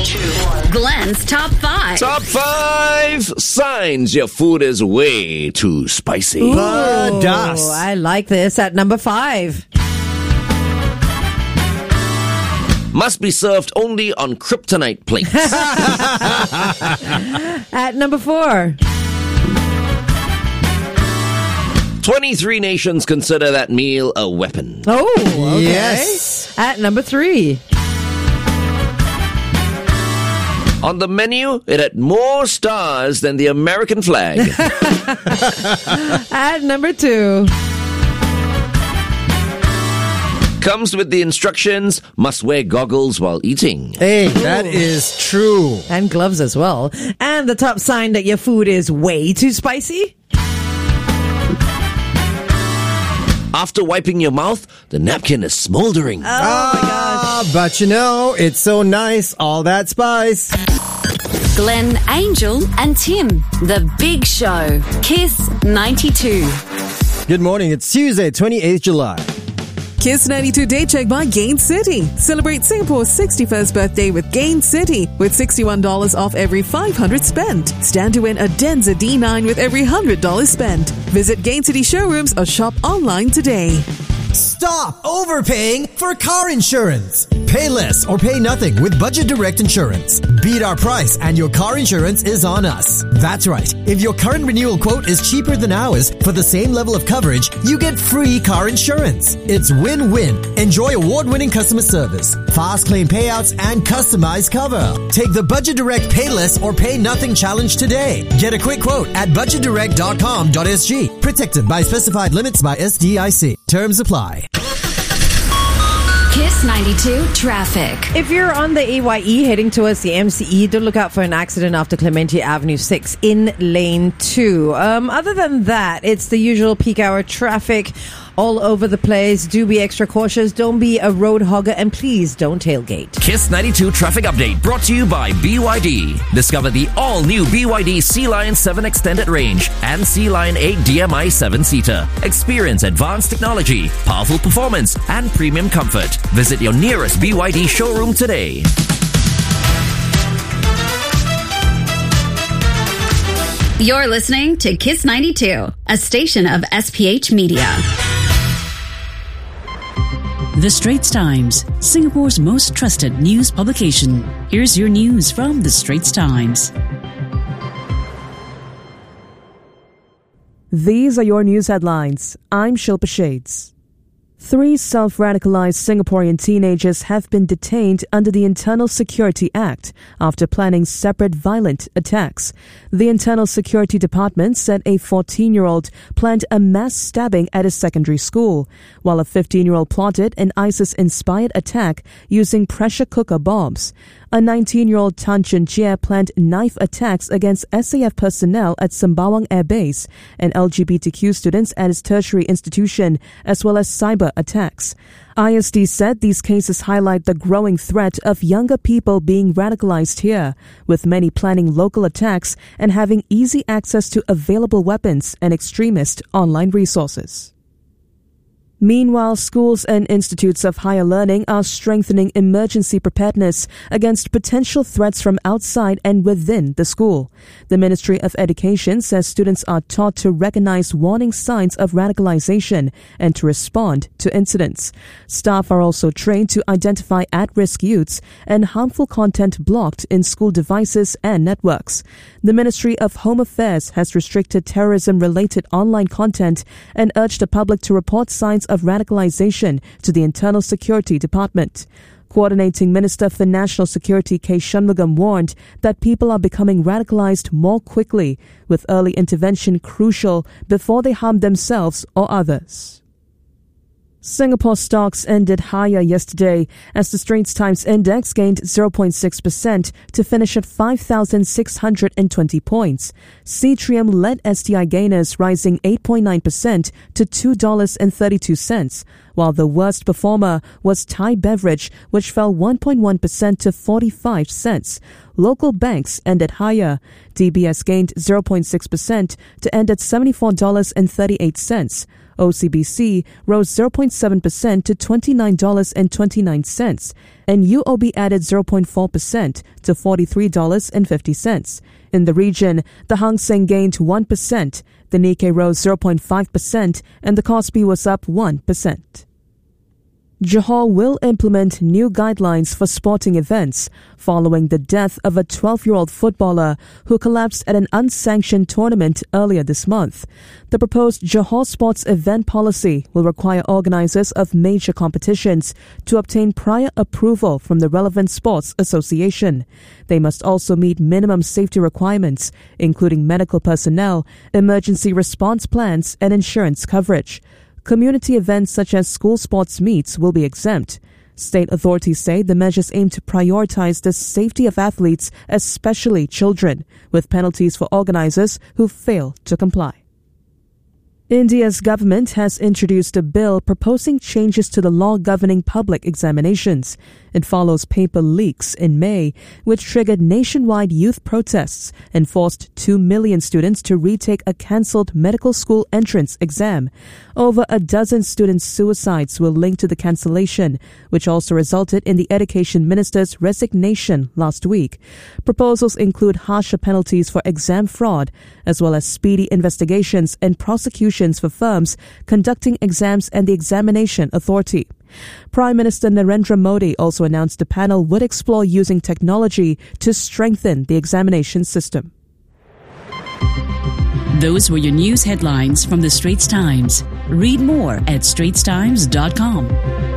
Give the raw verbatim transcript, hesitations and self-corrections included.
Glenn's Top five. Top five signs your food is way too spicy. Ooh, Badas. I like this. At number five. Must be served only on kryptonite plates. At number four. twenty-three nations consider that meal a weapon. Oh, okay. Yes. At number three. On the menu, it had more stars than the American flag. At number two. Comes with the instructions, must wear goggles while eating. Hey, that is true. And gloves as well. And the top sign that your food is way too spicy. After wiping your mouth, the napkin is smoldering. Oh, my gosh. Ah, but you know, it's so nice, all that spice. Glenn, Angel, and Tim. The Big Show. Kiss ninety-two. Good morning, it's Tuesday, twenty-eighth of July. Kiss ninety-two Day Check by Gain City. Celebrate Singapore's sixty-first birthday with Gain City with sixty-one dollars off every five hundred spent. Stand to win a Denza D nine with every one hundred dollars spent. Visit Gain City showrooms or shop online today. Stop overpaying for car insurance. Pay less or pay nothing with Budget Direct Insurance. Beat our price and your car insurance is on us. That's right. If your current renewal quote is cheaper than ours for the same level of coverage, you get free car insurance. It's win-win. Enjoy award-winning customer service, fast claim payouts, and customized cover. Take the Budget Direct Pay Less or Pay Nothing challenge today. Get a quick quote at budget direct dot com dot s g. Protected by specified limits by S D I C. Terms apply. Kiss ninety-two Traffic. If you're on the A Y E heading towards the M C E, do look out for an accident after Clementi Avenue six in lane two. Um, other than that, it's the usual peak hour traffic all over the place. Do be extra cautious. Don't be a road hogger, and please don't tailgate. Kiss ninety-two Traffic Update brought to you by B Y D. Discover the all-new B Y D Sea Lion seven Extended Range and Sea Lion eight D M I seven-seater. Experience advanced technology, powerful performance, and premium comfort. Visit your nearest B Y D showroom today. You're listening to Kiss ninety-two, a station of S P H Media. The Straits Times, Singapore's most trusted news publication. Here's your news from The Straits Times. These are your news headlines. I'm Shilpa Shades. Three self-radicalized Singaporean teenagers have been detained under the Internal Security Act after planning separate violent attacks. The Internal Security Department said a fourteen-year-old planned a mass stabbing at a secondary school, while a fifteen-year-old plotted an ISIS-inspired attack using pressure cooker bombs. A nineteen-year-old Tan Chun Jie planned knife attacks against S A F personnel at Sembawang Air Base and L G B T Q students at his tertiary institution, as well as cyber attacks. I S D said these cases highlight the growing threat of younger people being radicalized here, with many planning local attacks and having easy access to available weapons and extremist online resources. Meanwhile, schools and institutes of higher learning are strengthening emergency preparedness against potential threats from outside and within the school. The Ministry of Education says students are taught to recognize warning signs of radicalization and to respond to incidents. Staff are also trained to identify at-risk youths and harmful content blocked in school devices and networks. The Ministry of Home Affairs has restricted terrorism-related online content and urged the public to report signs of radicalization to the Internal Security Department. Coordinating Minister for National Security K. Shanmugam warned that people are becoming radicalized more quickly, with early intervention crucial before they harm themselves or others. Singapore stocks ended higher yesterday as the Straits Times Index gained zero point six percent to finish at five thousand six hundred twenty points. Citrium led S T I gainers, rising eight point nine percent to two dollars and thirty-two cents, while the worst performer was Thai Beverage, which fell one point one percent to forty-five cents. Local banks ended higher. D B S gained zero point six percent to end at seventy-four dollars and thirty-eight cents. O C B C rose zero point seven percent to twenty-nine dollars and twenty-nine cents, and U O B added zero point four percent to forty-three dollars and fifty cents. In the region, the Hang Seng gained one percent, the Nikkei rose zero point five percent, and the Kospi was up one percent. Johor will implement new guidelines for sporting events following the death of a twelve-year-old footballer who collapsed at an unsanctioned tournament earlier this month. The proposed Johor Sports event policy will require organizers of major competitions to obtain prior approval from the relevant sports association. They must also meet minimum safety requirements, including medical personnel, emergency response plans, and insurance coverage. Community events such as school sports meets will be exempt. State authorities say the measures aim to prioritize the safety of athletes, especially children, with penalties for organizers who fail to comply. India's government has introduced a bill proposing changes to the law governing public examinations. It follows paper leaks in May, which triggered nationwide youth protests and forced two million students to retake a cancelled medical school entrance exam. Over a dozen student suicides were linked to the cancellation, which also resulted in the education minister's resignation last week. Proposals include harsher penalties for exam fraud, as well as speedy investigations and prosecutions for firms conducting exams and the examination authority. Prime Minister Narendra Modi also announced the panel would explore using technology to strengthen the examination system. Those were your news headlines from the Straits Times. Read more at straits times dot com.